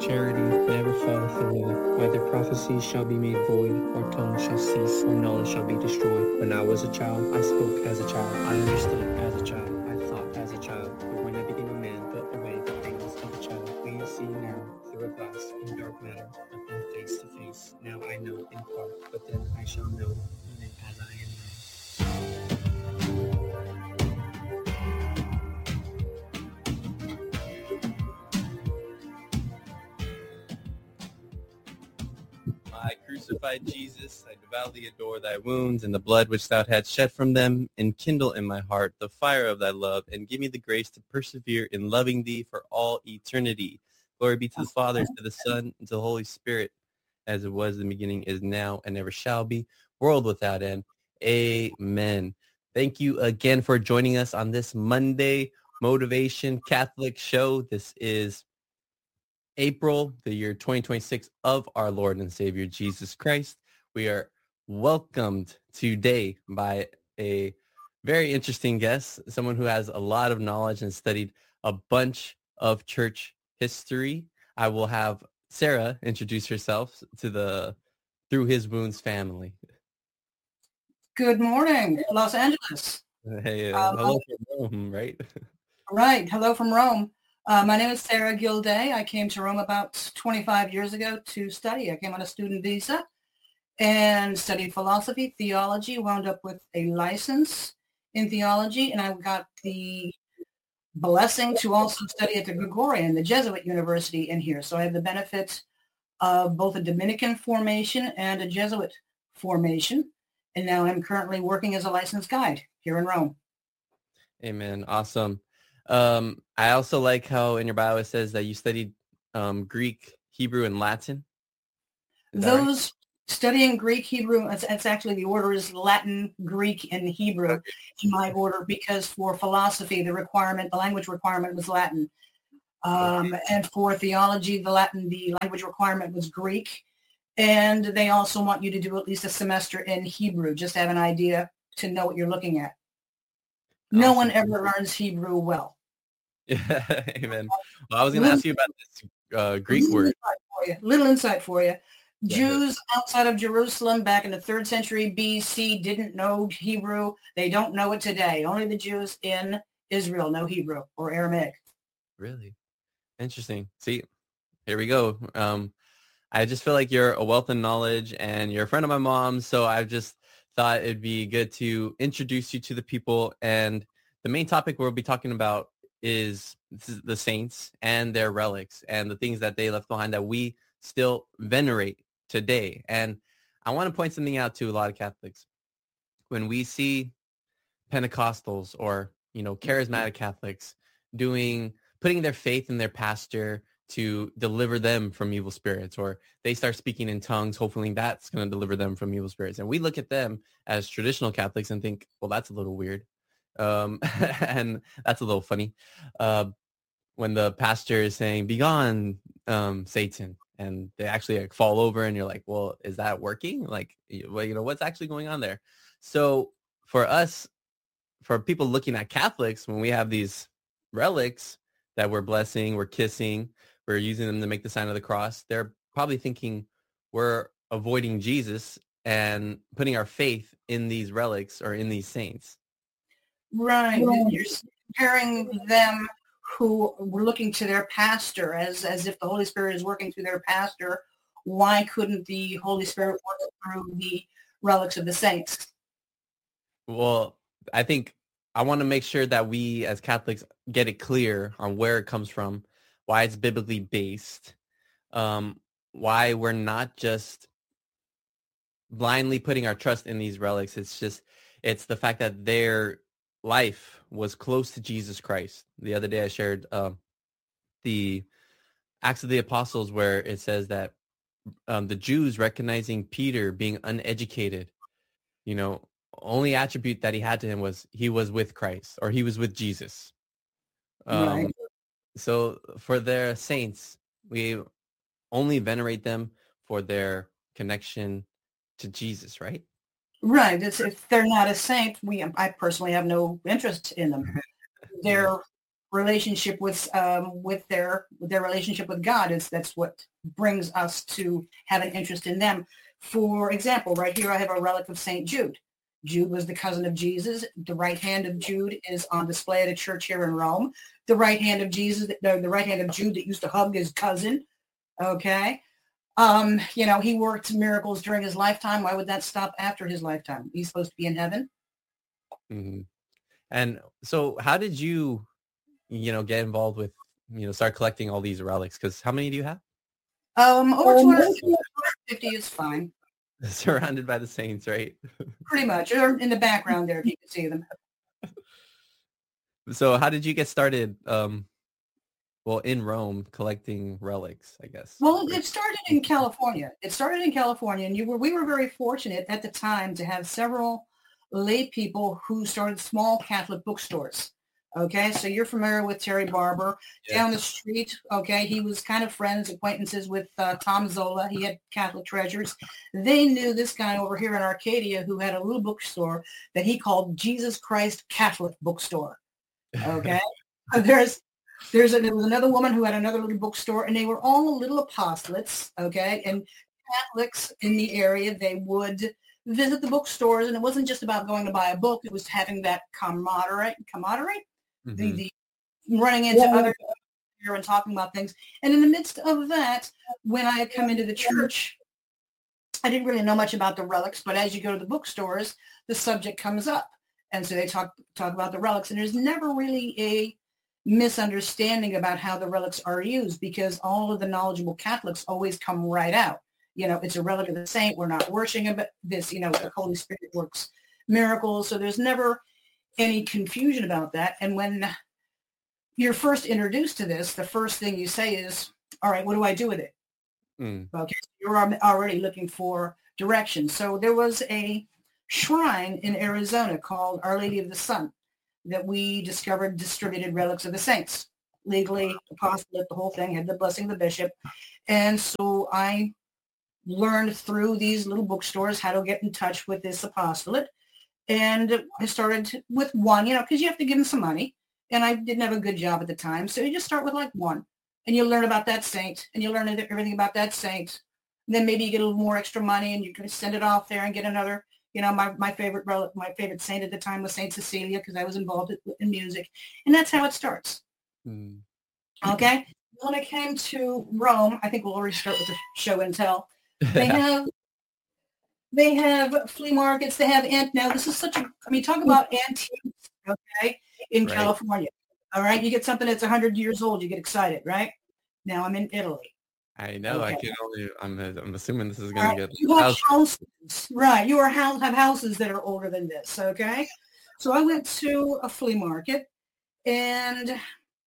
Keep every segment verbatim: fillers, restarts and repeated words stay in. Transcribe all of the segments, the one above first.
charity never falleth away. Either prophecies shall be made void, or tongues shall cease, or knowledge shall be destroyed. When I was a child, I spoke as a child. I understood as a child. I thought as a child. But when I became a man, put away the things of a child. We see now through a glass in dark matter, but then face to face. Now I know in part, but then I shall know, even as I am known. My crucified Jesus, I devoutly adore thy wounds and the blood which thou hadst shed from them, and kindle in my heart the fire of thy love, and give me the grace to persevere in loving thee for all eternity. Glory be to the Father, to the Son, and to the Holy Spirit, as it was in the beginning, is now, and ever shall be, world without end. Amen. Thank you again for joining us on this Monday Motivation Catholic show. This is April, the year twenty twenty-six of our Lord and Savior Jesus Christ. We are welcomed today by a very interesting guest, someone who has a lot of knowledge and studied a bunch of church history. I will have Sarah introduce herself to the Through His Wounds family. Good morning, Los Angeles. Hey, uh, Um, hello from Rome, right? Right. Hello from Rome. Uh, my name is Sarah Gilday. I came to Rome about twenty-five years ago to study. I came on a student visa and studied philosophy, theology, wound up with a license in theology, and I got the blessing to also study at the Gregorian, the Jesuit university in here. So I have the benefit of both a Dominican formation and a Jesuit formation. And now I'm currently working as a licensed guide here in Rome. Amen. Awesome. Um, I also like how in your bio it says that you studied um, Greek, Hebrew, and Latin. Is that right? Those studying Greek, Hebrew, it's, it's actually the order is Latin, Greek, and Hebrew in my order, because for philosophy, the requirement, the language requirement was Latin. Um, and for theology, the Latin, the language requirement was Greek. And they also want you to do at least a semester in Hebrew, just to have an idea to know what you're looking at. No Awesome. one ever learns Hebrew well. Yeah, amen. Well, I was going to ask you about this uh, Greek little word. Insight for you, little insight for you. Yeah. Jews outside of Jerusalem back in the third century B C didn't know Hebrew. They don't know it today. Only the Jews in Israel know Hebrew or Aramaic. Really? Interesting. See, here we go. Um, I just feel like you're a wealth of knowledge and you're a friend of my mom's. So I just thought it'd be good to introduce you to the people. And the main topic we'll be talking about is the saints and their relics and the things that they left behind that we still venerate today. And I want to point something out to a lot of Catholics. When we see Pentecostals or, you know, charismatic Catholics doing, putting their faith in their pastor to deliver them from evil spirits, or they start speaking in tongues, hopefully that's going to deliver them from evil spirits. And we look at them as traditional Catholics and think, well, that's a little weird. Um, and that's a little funny. Uh, when the pastor is saying, "Be gone, um, Satan," and they actually like fall over and you're like, well, is that working? Like, well, you know, what's actually going on there? So for us, for people looking at Catholics, when we have these relics that we're blessing, we're kissing, we're using them to make the sign of the cross, they're probably thinking we're avoiding Jesus and putting our faith in these relics or in these saints. Right. You're comparing them who were looking to their pastor as, as if the Holy Spirit is working through their pastor. Why couldn't the Holy Spirit work through the relics of the saints? Well, I think I want to make sure that we as Catholics get it clear on where it comes from, why it's biblically based, um, why we're not just blindly putting our trust in these relics. It's just, it's the fact that their life was close to Jesus Christ. The other day I shared um, the Acts of the Apostles where it says that um, the Jews recognizing Peter being uneducated, you know, only attribute that he had to him was he was with Christ or he was with Jesus. Um, Right. So for their saints, we only venerate them for their connection to Jesus, right? Right. It's, if they're not a saint, we I personally have no interest in them. They're relationship with um, with their with their relationship with God is that's what brings us to have an interest in them. For example, right here I have a relic of Saint Jude. Jude was the cousin of Jesus. The right hand of Jude is on display at a church here in Rome. The right hand of Jesus, the, the right hand of Jude that used to hug his cousin. Okay. Um, you know, he worked miracles during his lifetime. Why would that stop after his lifetime? He's supposed to be in heaven. Mm-hmm. And so how did you, you know, get involved with, you know, start collecting all these relics? Because how many do you have? Um, over two hundred fifty is fine. Surrounded by the saints, right? Pretty much. Or in the background there, if you can see them. So how did you get started, um, well, in Rome, collecting relics, I guess? Well, it started in California. It started in California, and you were we were very fortunate at the time to have several lay people who started small Catholic bookstores. Okay, so you're familiar with Terry Barber. Yes. Down the street, okay, he was kind of friends, acquaintances with uh, Tom Zola. He had Catholic Treasures. They knew this guy over here in Arcadia who had a little bookstore that he called Jesus Christ Catholic Bookstore. Okay, there's there's a, there was another woman who had another little bookstore, and they were all little apostolates. Okay, and Catholics in the area, they would visit the bookstores, and it wasn't just about going to buy a book. It was having that camaraderie, camaraderie. Mm-hmm. The, the running into yeah. other here and talking about things. And in the midst of that, when I had come into the church, I didn't really know much about the relics, but as you go to the bookstores, the subject comes up. And so they talk talk about the relics. And there's never really a misunderstanding about how the relics are used, because all of the knowledgeable Catholics always come right out. You know, it's a relic of the saint. We're not worshiping this. You know, the Holy Spirit works miracles. So there's never any confusion about that. And when you're first introduced to this, the first thing you say is, all right, what do I do with it? Mm. Okay, you're already looking for direction. So there was a shrine in Arizona called Our Lady of the Sun that we discovered distributed relics of the saints, legally, apostolate, the whole thing, had the blessing of the bishop. And so I learned through these little bookstores how to get in touch with this apostolate. And I started with one, you know, because you have to give them some money. And I didn't have a good job at the time. So you just start with like one. And you learn about that saint. And you learn everything about that saint. And then maybe you get a little more extra money and you can send it off there and get another, you know, my, my favorite relic, my favorite saint at the time was Saint Cecilia, because I was involved in music. And that's how it starts. Mm. Okay? When I came to Rome, I think we'll already start with the show and tell. They have They have flea markets. They have ant. Now, this is such a, I mean, talk about antiques, okay, in right. California. All right. You get something that's one hundred years old. You get excited, right? Now I'm in Italy. I know. Okay. I can only, I'm, I'm assuming this is going right. to get. You have houses, right. You are house, have houses that are older than this, okay? So I went to a flea market and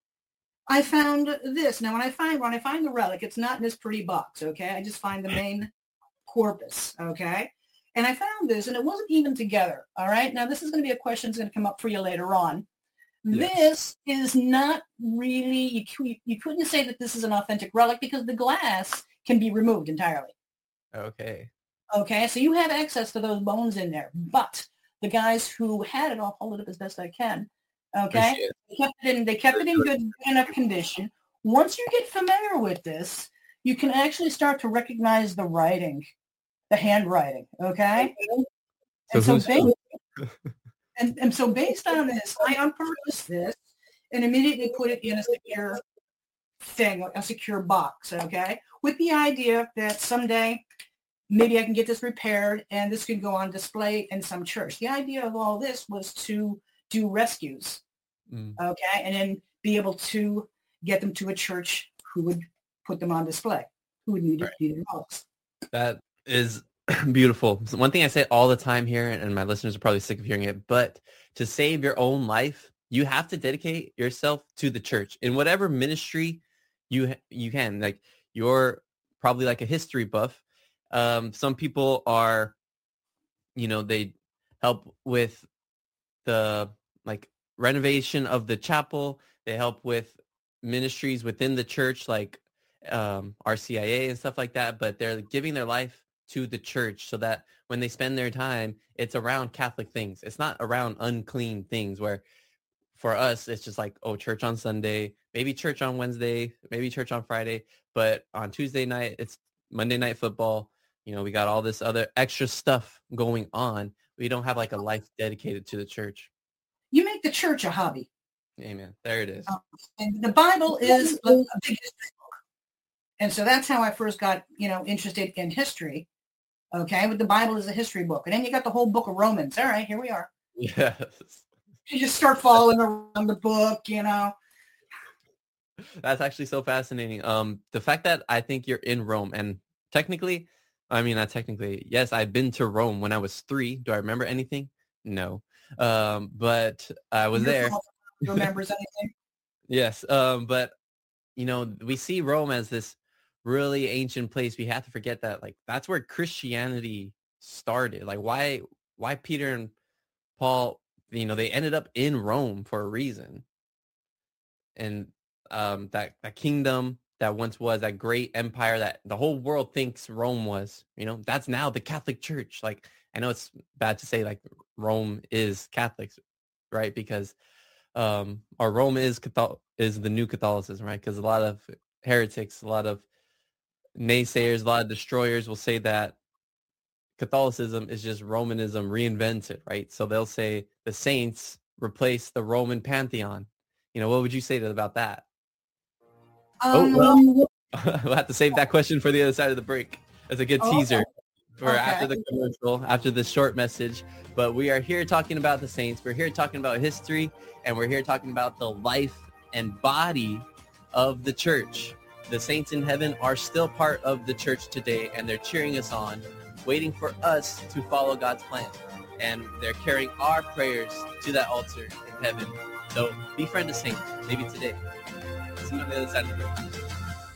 I found this. Now, when I find, when I find the relic, it's not in this pretty box, okay? I just find the main corpus, okay? And I found this, and it wasn't even together, all right? Now, this is going to be a question that's going to come up for you later on. Yes. This is not really, you, you couldn't say that this is an authentic relic because the glass can be removed entirely. Okay. Okay, so you have access to those bones in there, but the guys who had it, I'll hold it up as best I can, okay? They kept it in, they kept it in good, good enough condition. Once you get familiar with this, you can actually start to recognize the writing, the handwriting, okay? So and, so based, and, and so based on this, I unpurposed this and immediately put it in a secure thing, a secure box, okay? With the idea that someday maybe I can get this repaired and this can go on display in some church. The idea of all this was to do rescues, mm. okay? And then be able to get them to a church who would put them on display. Who would need, right. need it most. That is beautiful. So one thing I say all the time here, and my listeners are probably sick of hearing it, but to save your own life, you have to dedicate yourself to the church in whatever ministry you you can. Like, you're probably like a history buff. Um, some people are, you know, they help with the like renovation of the chapel. They help with ministries within the church, like um, R C I A and stuff like that, but they're giving their life to the church so that when they spend their time, it's around Catholic things. It's not around unclean things where, for us, it's just like, oh, church on Sunday, maybe church on Wednesday, maybe church on Friday. But on Tuesday night, it's Monday Night Football. You know, we got all this other extra stuff going on. We don't have like a life dedicated to the church. You make the church a hobby. Amen. There it is. Um, and the Bible is a, a big history book. And so that's how I first got, you know, interested in history. Okay. But the Bible is a history book. And then you got the whole book of Romans. All right, here we are. Yes. You just start following around the book, you know. That's actually so fascinating. Um, the fact that I think you're in Rome, and technically, I mean, not technically, yes, I've been to Rome when I was three. Do I remember anything? No. Um, but I was Your there. father remembers anything? Yes. Um, but, you know, we see Rome as this really ancient place. We have to forget that, like, that's where Christianity started. Like, why, why Peter and Paul, you know, they ended up in Rome for a reason. And um, that, that kingdom that once was that great empire that the whole world thinks Rome was, you know, that's now the Catholic Church. Like, I know it's bad to say like Rome is Catholics, right? Because um, or Rome is Catholic, is the new Catholicism, right? Because a lot of heretics, a lot of naysayers, a lot of destroyers will say that Catholicism is just Romanism reinvented, right? So they'll say the saints replace the Roman pantheon. You know, what would you say to, about that? Um, oh, well, we'll have to save that question for the other side of the break. That's a good oh, teaser for okay. after the commercial, after the short message. But we are here talking about the saints. We're here talking about history, and we're here talking about the life and body of the church. The saints in heaven are still part of the church today, and they're cheering us on, waiting for us to follow God's plan. And they're carrying our prayers to that altar in heaven. So befriend a saint, maybe today. See you on the other side of the break.